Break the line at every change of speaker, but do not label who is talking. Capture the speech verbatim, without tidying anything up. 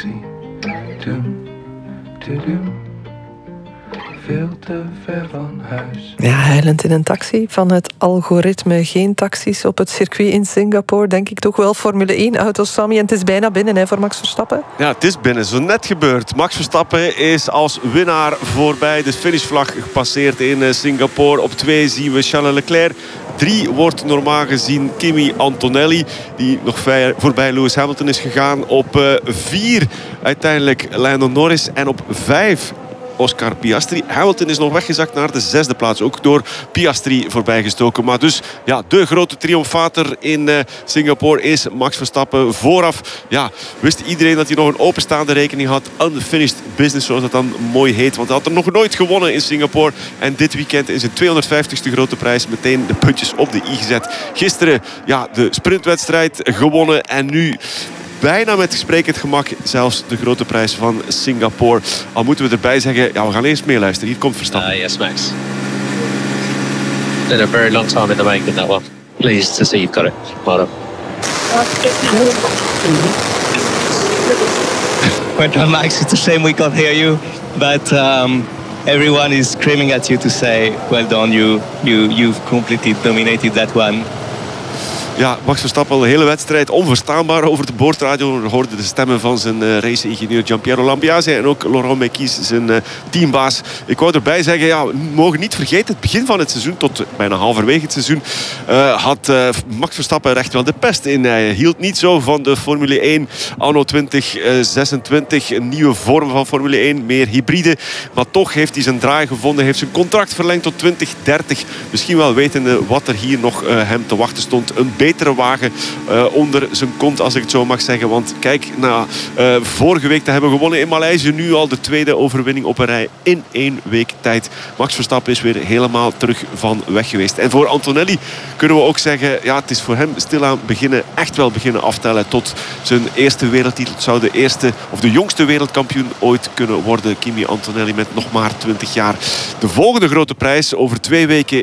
taxi. Doem, doem. Veel te ver van huis.
Ja, huilend in een taxi. Van het algoritme geen taxis op het circuit in Singapore. Denk ik toch wel Formule één auto's, Sammy. En het is bijna binnen hè, voor Max Verstappen.
Ja, het is binnen. Zo net gebeurd. Max Verstappen is als winnaar voorbij de finishvlag gepasseerd in Singapore. Op twee zien we Charles Leclerc. Drie wordt normaal gezien Kimi Antonelli, die nog voorbij Lewis Hamilton is gegaan. Op uh, vier uiteindelijk Lando Norris. En op vijf Oscar Piastri. Hamilton is nog weggezakt naar de zesde plaats. Ook door Piastri voorbijgestoken. Maar dus ja, de grote triomfator in uh, Singapore is Max Verstappen. Vooraf ja, wist iedereen dat hij nog een openstaande rekening had. Unfinished business, zoals dat dan mooi heet. Want hij had er nog nooit gewonnen in Singapore. En dit weekend in zijn tweehonderdvijftigste grote prijs meteen de puntjes op de i gezet. Gisteren ja, de sprintwedstrijd gewonnen. En nu bijna met sprekend gemak zelfs de grote prijs van Singapore. Al moeten we erbij zeggen, ja, we gaan eerst meeluisteren. Hier komt Verstappen.
Uh, yes, Max. Been a very long time in the making, that one. Pleased to see you've got it. Well done.
Well done, Max. It's a shame we can't hear you, but um, everyone is screaming at you to say, well done, you, you, you've completely dominated that one.
Ja, Max Verstappen de hele wedstrijd onverstaanbaar over de boordradio. We hoorden de stemmen van zijn uh, race-ingenieur Giampiero Lambiase en ook Laurent Mekies, zijn uh, teambaas. Ik wou erbij zeggen, ja, we mogen niet vergeten, het begin van het seizoen, tot bijna halverwege het seizoen, uh, had uh, Max Verstappen echt wel de pest in. Hij hield niet zo van de Formule één anno twintig zesentwintig. Een nieuwe vorm van Formule één, meer hybride. Maar toch heeft hij zijn draai gevonden, heeft zijn contract verlengd tot twintig dertig. Misschien wel wetende wat er hier nog uh, hem te wachten stond. Een betere wagen uh, onder zijn kont, als ik het zo mag zeggen. Want kijk, na uh, vorige week te hebben gewonnen in Maleisië, nu al de tweede overwinning op een rij in één week tijd. Max Verstappen is weer helemaal terug van weg geweest. En voor Antonelli kunnen we ook zeggen, ja, het is voor hem stilaan beginnen, echt wel beginnen aftellen tot zijn eerste wereldtitel. Het zou de eerste of de jongste wereldkampioen ooit kunnen worden. Kimi Antonelli met nog maar twintig jaar. De volgende grote prijs over twee weken